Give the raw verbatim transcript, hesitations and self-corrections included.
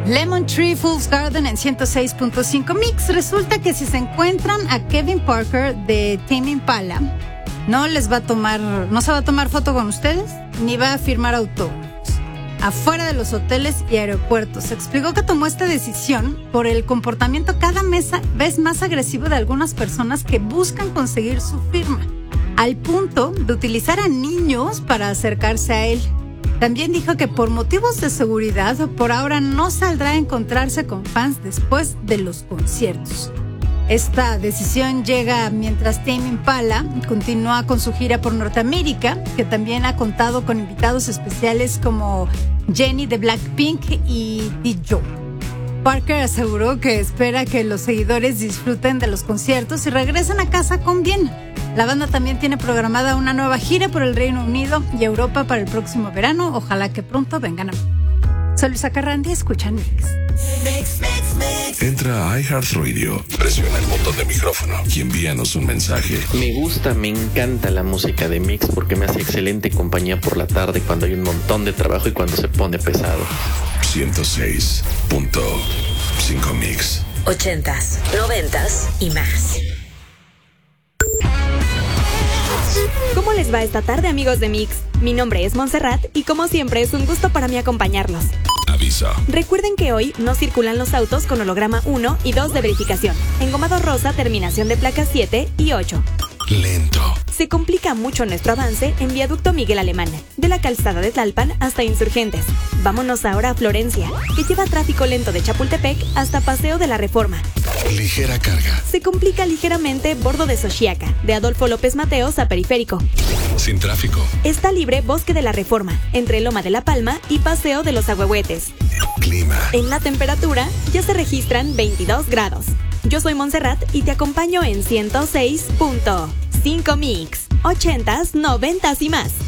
Lemon Tree Fool's Garden en ciento seis punto cinco Mix. Resulta que si se encuentran a Kevin Parker de Tame Impala, no les va a tomar, no se va a tomar foto con ustedes, ni va a firmar autógrafos afuera de los hoteles y aeropuertos. Se explicó que tomó esta decisión por el comportamiento cada vez más agresivo de algunas personas que buscan conseguir su firma, al punto de utilizar a niños para acercarse a él. También dijo que por motivos de seguridad, por ahora no saldrá a encontrarse con fans después de los conciertos. Esta decisión llega mientras Tame Impala continúa con su gira por Norteamérica, que también ha contado con invitados especiales como Jennie de Blackpink y Dijo. Parker aseguró que espera que los seguidores disfruten de los conciertos y regresen a casa con bien. La banda también tiene programada una nueva gira por el Reino Unido y Europa para el próximo verano. Ojalá que pronto vengan a México. Soy Luisa Carrandi, escuchan Mix. Mix, mix, mix. Entra a iHeartRadio, presiona el botón de micrófono y envíanos un mensaje. Me gusta, me encanta la música de Mix porque me hace excelente compañía por la tarde cuando hay un montón de trabajo y cuando se pone pesado. ciento seis punto cinco Mix. Ochentas, noventas y más. ¿Cómo les va esta tarde, amigos de Mix? Mi nombre es Montserrat y como siempre es un gusto para mí acompañarlos. Aviso. Recuerden que hoy no circulan los autos con holograma uno y dos de verificación. Engomado rosa, terminación de placas siete y ocho. Lento. Se complica mucho nuestro avance en Viaducto Miguel Alemán, de la calzada de Tlalpan hasta Insurgentes. Vámonos ahora a Florencia, que lleva tráfico lento de Chapultepec hasta Paseo de la Reforma. Ligera carga. Se complica ligeramente Bordo de Xochiaca, de Adolfo López Mateos a Periférico. Sin tráfico. Está libre Bosque de la Reforma, entre Loma de la Palma y Paseo de los Ahuehuetes. Clima. En la temperatura ya se registran veintidós grados. Yo soy Montserrat y te acompaño en ciento seis punto cinco Mix. Ochentas, noventas y más.